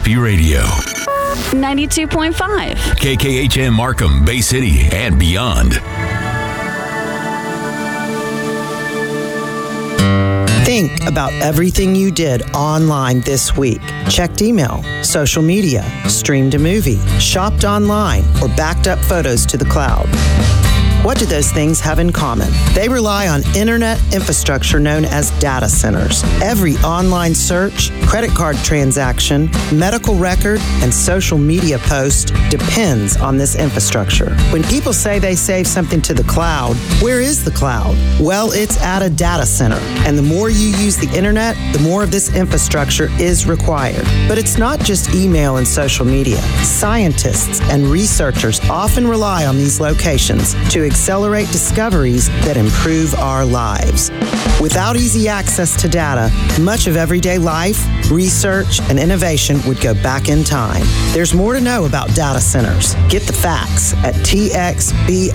Happy Radio. 92.5. KKHM Markham, Bay City, and beyond. Think about everything you did online this week. Checked email, social media, streamed a movie, shopped online, or backed up photos to the cloud. What do those things have in common? They rely on internet infrastructure known as data centers. Every online search, credit card transaction, medical record, and social media post depends on this infrastructure. When people say they save something to the cloud, where is the cloud? Well, it's at a data center. And the more you use the internet, the more of this infrastructure is required. But it's not just email and social media. Scientists and researchers often rely on these locations to accelerate discoveries that improve our lives. Without easy access to data, much of everyday life, research, and innovation would go back in time. There's more to know about data centers. Get the facts at txbiz.org.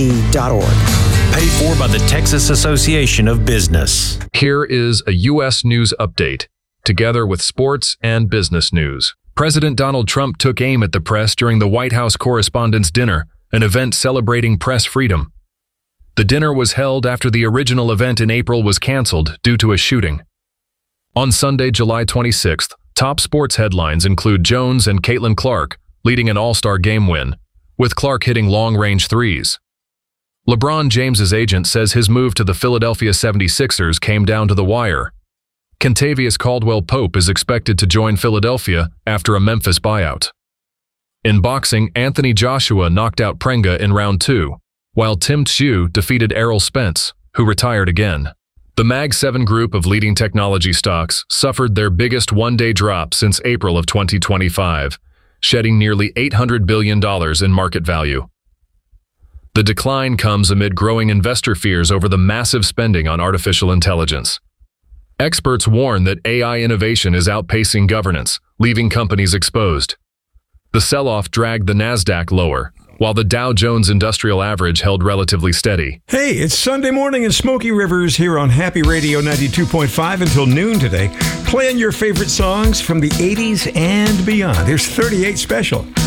Paid for by the Texas Association of Business. Here is a U.S. news update, together with sports and business news. President Donald Trump took aim at the press during the White House Correspondents' Dinner, an event celebrating press freedom. The dinner was held after the original event in April was canceled due to a shooting. On Sunday, July 26th, top sports headlines include Jones and Caitlin Clark leading an All-Star game win, with Clark hitting long-range threes. LeBron James's agent says his move to the Philadelphia 76ers came down to the wire. Kentavious Caldwell-Pope is expected to join Philadelphia after a Memphis buyout. In boxing, Anthony Joshua knocked out Prenga in round 2, while Tim Tszyu defeated Errol Spence, who retired again. The Mag 7 group of leading technology stocks suffered their biggest one-day drop since April of 2025, shedding nearly $800 billion in market value. The decline comes amid growing investor fears over the massive spending on artificial intelligence. Experts warn that AI innovation is outpacing governance, leaving companies exposed. The sell-off dragged the Nasdaq lower, while the Dow Jones Industrial Average held relatively steady. Hey, it's Sunday morning in Smoky Rivers here on Happy Radio 92.5 until noon today, playing your favorite songs from the 80s and beyond. Here's 38 Special.